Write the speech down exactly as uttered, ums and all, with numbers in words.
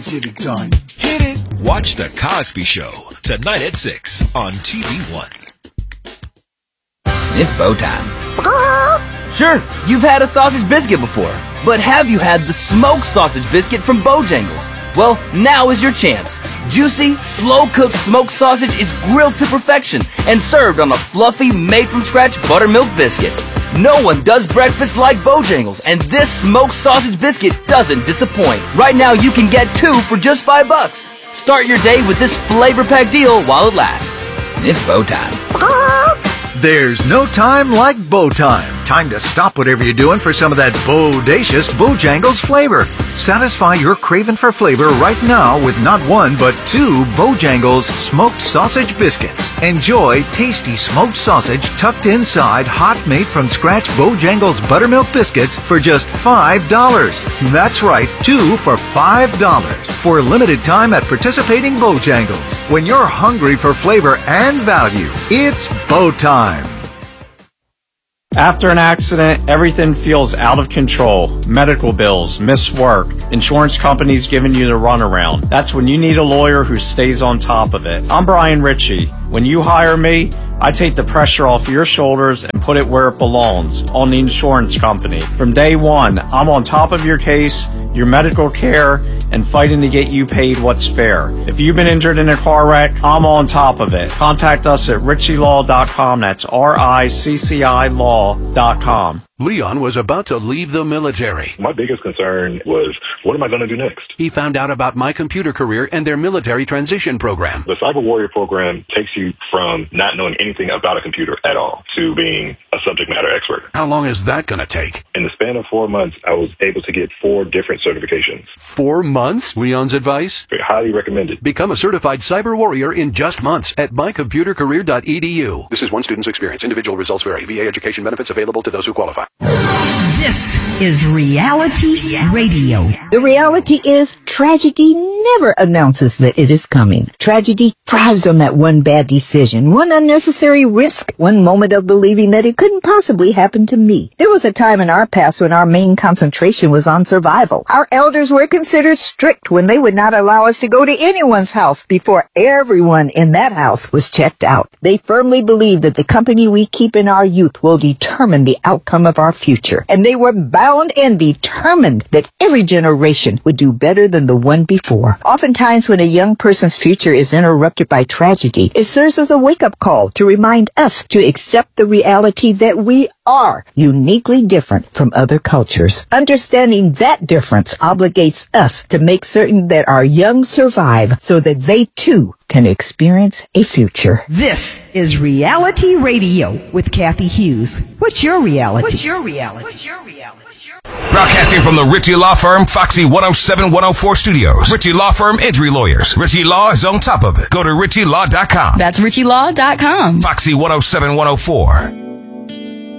Get it done. Hit it. Watch The Cosby Show tonight at six on T V One. It's bow time. Sure, you've had a sausage biscuit before, but have you had the smoked sausage biscuit from Bojangles? Well, now is your chance. Juicy, slow-cooked smoked sausage is grilled to perfection and served on a fluffy, made-from-scratch buttermilk biscuit. No one does breakfast like Bojangles, and this smoked sausage biscuit doesn't disappoint. Right now, you can get two for just five bucks. Start your day with this flavor-packed deal while it lasts. It's bow time. There's no time like bow time. Time to stop whatever you're doing for some of that bodacious Bojangles flavor. Satisfy your craving for flavor right now with not one but two Bojangles smoked sausage biscuits. Enjoy tasty smoked sausage tucked inside hot made from scratch Bojangles buttermilk biscuits for just five dollars. That's right, two for five dollars. For a limited time at participating Bojangles. When you're hungry for flavor and value, it's bow time. After an accident, everything feels out of control. Medical bills, missed work, insurance companies giving you the runaround. That's when you need a lawyer who stays on top of it. I'm Brian Ritchie. When you hire me, I take the pressure off your shoulders and put it where it belongs, on the insurance company. From day one, I'm on top of your case, your medical care, and fighting to get you paid what's fair. If you've been injured in a car wreck, I'm on top of it. Contact us at ritchie law dot com. That's R I C C I law dot com. Leon was about to leave the military. My biggest concern was, what am I going to do next? He found out about My Computer Career and their military transition program. The Cyber Warrior program takes you from not knowing anything about a computer at all to being a subject matter expert. How long is that going to take? In the span of four months, I was able to get four different certifications. Four months? Leon's advice? Highly recommended. Become a certified cyber warrior in just months at my computer career dot e d u. This is one student's experience. Individual results vary. V A education benefits available to those who qualify. This is Reality Radio. The reality is tragedy never announces that it is coming. Tragedy thrives on that one bad decision, one unnecessary risk, one moment of believing that it couldn't possibly happen to me. There was a time in our past when our main concentration was on survival. Our elders were considered strict when they would not allow us to go to anyone's house before everyone in that house was checked out. They firmly believed that the company we keep in our youth will determine the outcome of our future. And they were bound and determined that every generation would do better than the one before. Oftentimes when a young person's future is interrupted by tragedy, it serves as a wake-up call to remind us to accept the reality that we are uniquely different from other cultures. Understanding that difference obligates us to make certain that our young survive so that they too can experience a future. This is Reality Radio with Kathy Hughes. What's your reality? What's your reality? What's your reality? Broadcasting from the Ritchie Law Firm, Foxy one oh seven one oh four Studios. Ritchie Law Firm Injury Lawyers. Ritchie Law is on top of it. Go to ritchie law dot com. That's ritchie law dot com. Foxy one oh seven one oh four.